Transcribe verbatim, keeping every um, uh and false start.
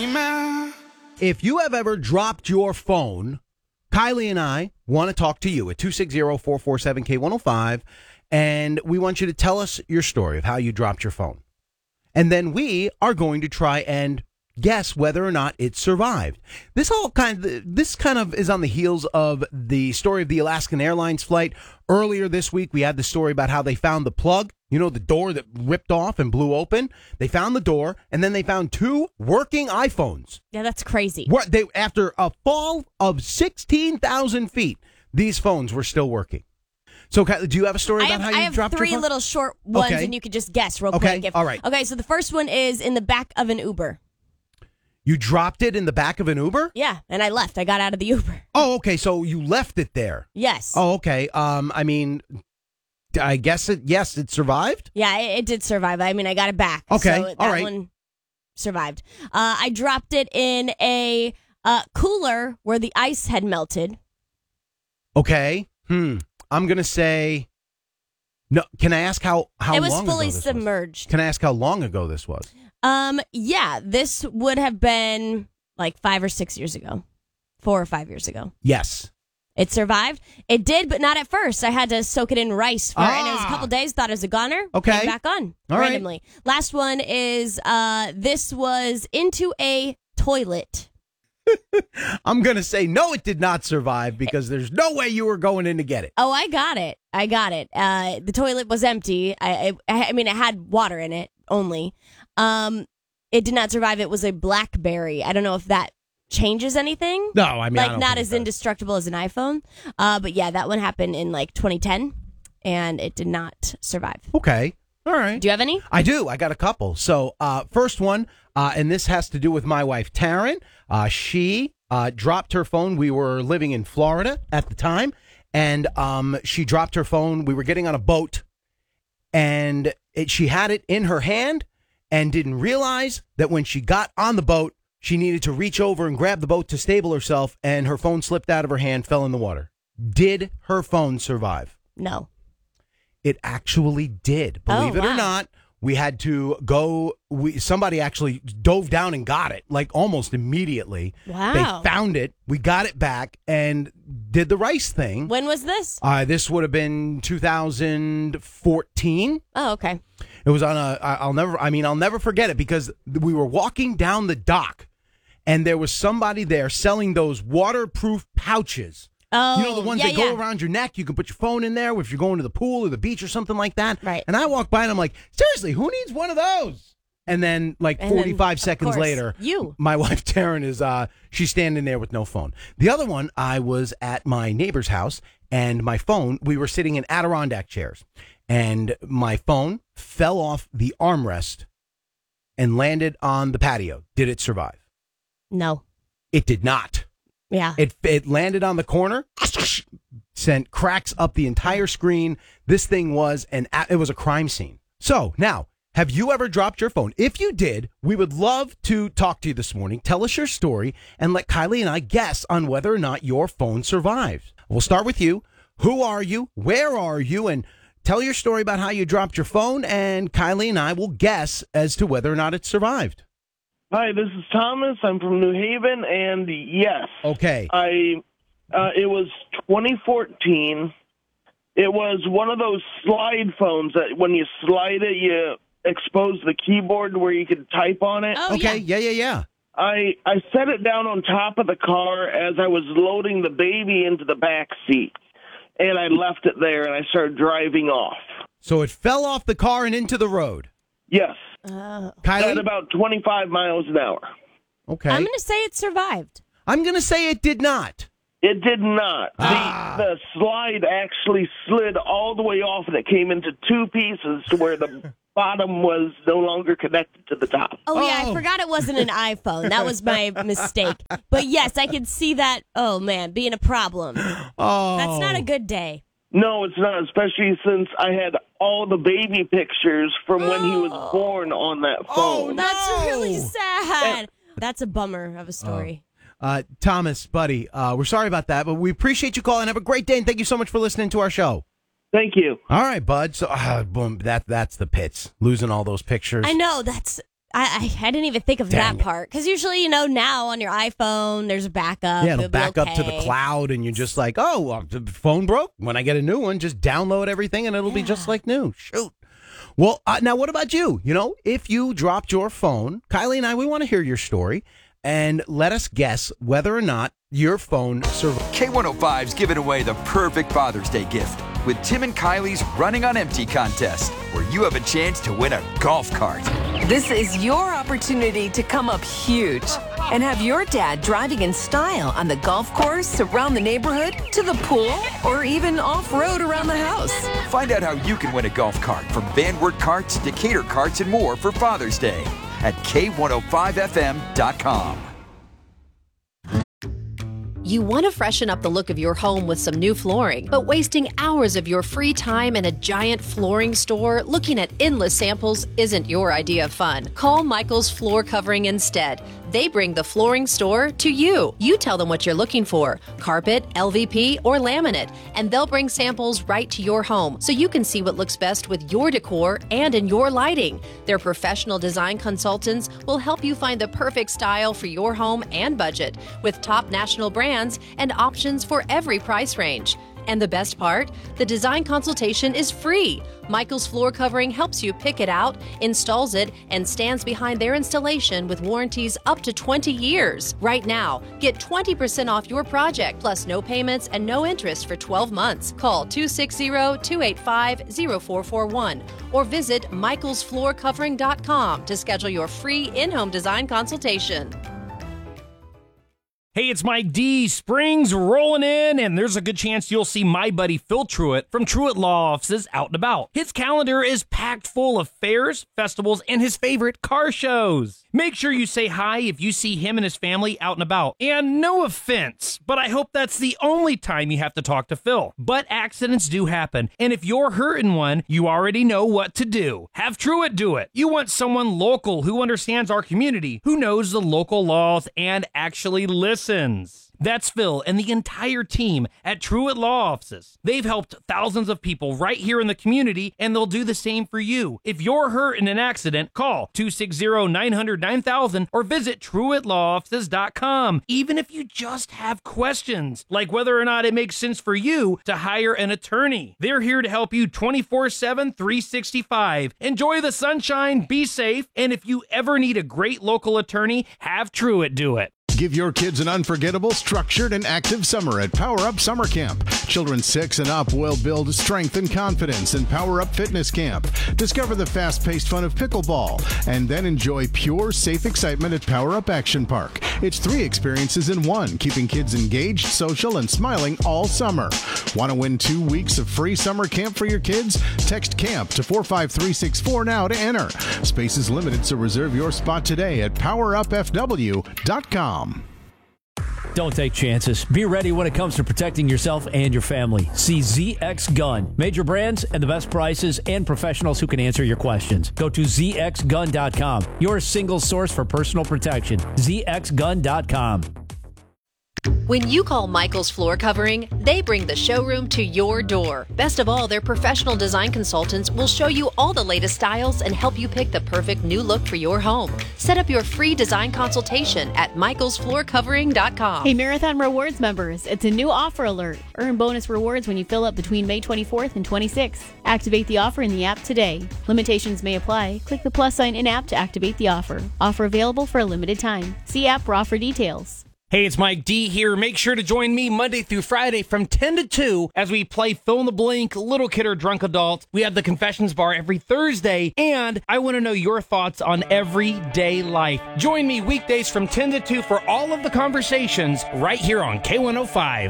dreamer. If you have ever dropped your phone, Kylie and I want to talk to you at two six zero, four four seven, K one oh five, and we want you to tell us your story of how you dropped your phone. And then we are going to try and guess whether or not it survived. This all kind of, this kind of is on the heels of the story of the Alaskan Airlines flight. Earlier this week, we had the story about how they found the plug, you know, the door that ripped off and blew open. They found the door, and then they found two working iPhones. Yeah, that's crazy. What they after a fall of sixteen thousand feet, these phones were still working. So, do you have a story I about have, how you I have dropped three your phone? little short ones, Okay. and you could just guess real Okay, quick. If, all right. Okay, so the first one is in the back of an Uber. You dropped it in the back of an Uber? Yeah, and I left. I got out of the Uber. Oh, okay. So you left it there. Yes. Oh, okay. Um, I mean, I guess it. Yes, it survived. Yeah, it, it did survive. I mean, I got it back. Okay, So that all right. one survived. Uh, I dropped it in a uh, cooler where the ice had melted. Okay. Hmm. I'm gonna say. No. Can I ask how how it was long fully ago this submerged. was? Can I ask how long ago this was? Um, yeah, this would have been like five or six years ago, four or five years ago. Yes. It survived. It did, but not at first. I had to soak it in rice for, Ah. and it was a couple days. Thought it was a goner. Okay. Came back on All right. randomly. Last one is uh, this was into a toilet. I'm gonna say no. It did not survive because there's no way you were going in to get it. Oh, I got it. I got it. Uh, the toilet was empty. I, I, I mean, it had water in it only. Um, it did not survive. It was a BlackBerry. I don't know if that changes anything. No, I mean, I like don't not think it as does. indestructible as an iPhone. Uh, but yeah, that one happened in like twenty ten, and it did not survive. Okay. All right. Do you have any? I do. I got a couple. So, uh, first one, uh, and this has to do with my wife, Taryn. Uh, she uh, dropped her phone. We were living in Florida at the time, and um, she dropped her phone. We were getting on a boat, and it, she had it in her hand and didn't realize that when she got on the boat, she needed to reach over and grab the boat to stable herself, and her phone slipped out of her hand, fell in the water. Did her phone survive? No. It actually did. Believe Oh, it or wow. not, we had to go. We somebody actually dove down and got it, like almost immediately. Wow. They found it. We got it back and did the rice thing. When was this? Uh, this would have been two thousand fourteen. Oh, okay. It was on a. I- I'll never. I mean, I'll never forget it because we were walking down the dock, and there was somebody there selling those waterproof pouches. Oh, You know, the ones yeah, that go yeah. around your neck. You can put your phone in there if you're going to the pool or the beach or something like that. Right. And I walk by and I'm like, seriously, who needs one of those? And then like And then, forty-five of seconds course, later, you. my wife Taryn is, uh, she's standing there with no phone. The other one, I was at my neighbor's house and my phone, we were sitting in Adirondack chairs and my phone fell off the armrest and landed on the patio. Did it survive? No. It did not. Yeah. It it landed on the corner, sent cracks up the entire screen. This thing was an it was a crime scene. So now, have you ever dropped your phone? If you did, we would love to talk to you this morning. Tell us your story and let Kylie and I guess on whether or not your phone survived. We'll start with you. Who are you? Where are you? And tell your story about how you dropped your phone, and Kylie and I will guess as to whether or not it survived. Hi, this is Thomas. I'm from New Haven, and yes, Okay. I. Uh, it was twenty fourteen. It was one of those slide phones that when you slide it, you expose the keyboard where you could type on it. Oh, Okay. yeah. Yeah, yeah, yeah. I I set it down on top of the car as I was loading the baby into the back seat, and I left it there, and I started driving off. So it fell off the car and into the road. Yes, Oh. Kylie? at about twenty-five miles an hour. Okay. I'm going to say it survived. I'm going to say it did not. It did not. Ah. The, the slide actually slid all the way off, and it came into two pieces to where the bottom was no longer connected to the top. Oh, yeah, Oh. I forgot it wasn't an iPhone. That was my mistake. But yes, I could see that, oh, man, being a problem. Oh. That's not a good day. No, it's not, especially since I had all the baby pictures from when he was born on that Oh, phone. no. That's really sad. That's a bummer of a story. Uh, Thomas, buddy, uh, we're sorry about that, but we appreciate you calling. Have a great day, and thank you so much for listening to our show. Thank you. All right, bud. So, uh, boom, that that's the pits. Losing all those pictures. I know, that's I, I I didn't even think of Dang that it. part. Because usually, you know, now on your iPhone, there's a backup. Yeah, it'll It'll be back up to the okay. cloud, and you're just like, oh, well, the phone broke. When I get a new one, just download everything, and it'll be just like new. Shoot. Well, uh, now what about you? You know, if you dropped your phone, Kylie and I, we want to hear your story, and let us guess whether or not your phone survived. K one oh five's giving away the perfect Father's Day gift with Tim and Kylie's Running on Empty contest, where you have a chance to win a golf cart. This is your opportunity to come up huge and have your dad driving in style on the golf course, around the neighborhood, to the pool, or even off-road around the house. Find out how you can win a golf cart from Vanward Carts, Decatur Carts, and more for Father's Day at K one oh five F M dot com. You want to freshen up the look of your home with some new flooring, but wasting hours of your free time in a giant flooring store looking at endless samples isn't your idea of fun. Call Michael's Floor Covering instead. They bring the flooring store to you. You tell them what you're looking for, carpet, L V P, or laminate, and they'll bring samples right to your home so you can see what looks best with your decor and in your lighting. Their professional design consultants will help you find the perfect style for your home and budget with top national brands and options for every price range. And the best part? The design consultation is free. Michael's Floor Covering helps you pick it out, installs it, and stands behind their installation with warranties up to twenty years. Right now, get twenty percent off your project, plus no payments and no interest for twelve months. Call two six zero, two eight five, zero four four one or visit michaels floor covering dot com to schedule your free in-home design consultation. Hey, it's Mike D. Spring's rolling in, and there's a good chance you'll see my buddy Phil Truitt from Truitt Law Offices out and about. His calendar is packed full of fairs, festivals, and his favorite car shows. Make sure you say hi if you see him and his family out and about. And no offense, but I hope that's the only time you have to talk to Phil. But accidents do happen, and if you're hurting one, you already know what to do. Have Truitt do it. You want someone local who understands our community, who knows the local laws, and actually listens. That's Phil and the entire team at Truitt Law Offices. They've helped thousands of people right here in the community, and they'll do the same for you. If you're hurt in an accident, call two six zero, nine hundred, nine thousand or visit truitt law offices dot com. Even if you just have questions, like whether or not it makes sense for you to hire an attorney. They're here to help you twenty-four seven, three sixty-five. Enjoy the sunshine, be safe, and if you ever need a great local attorney, have Truitt do it. Give your kids an unforgettable, structured, and active summer at Power Up Summer Camp. Children six and up will build strength and confidence in Power Up Fitness Camp. Discover the fast-paced fun of pickleball, and then enjoy pure, safe excitement at Power Up Action Park. It's three experiences in one, keeping kids engaged, social, and smiling all summer. Want to win two weeks of free summer camp for your kids? Text CAMP to four five three six four now to enter. Space is limited, so reserve your spot today at power up f w dot com. Don't take chances. Be ready when it comes to protecting yourself and your family. See Z X Gun. Major brands and the best prices and professionals who can answer your questions. Go to z x gun dot com. Your single source for personal protection. z x gun dot com. When you call Michael's Floor Covering, they bring the showroom to your door. Best of all, their professional design consultants will show you all the latest styles and help you pick the perfect new look for your home. Set up your free design consultation at michaels floor covering dot com. Hey, Marathon Rewards members, it's a new offer alert. Earn bonus rewards when you fill up between May twenty-fourth and twenty-sixth. Activate the offer in the app today. Limitations may apply. Click the plus sign in app to activate the offer. Offer available for a limited time. See app for offer details. Hey, it's Mike D here. Make sure to join me Monday through Friday from ten to two as we play Fill in the Blank, Little Kid or Drunk Adult. We have the Confessions Bar every Thursday, and I want to know your thoughts on everyday life. Join me weekdays from ten to two for all of the conversations right here on K one oh five.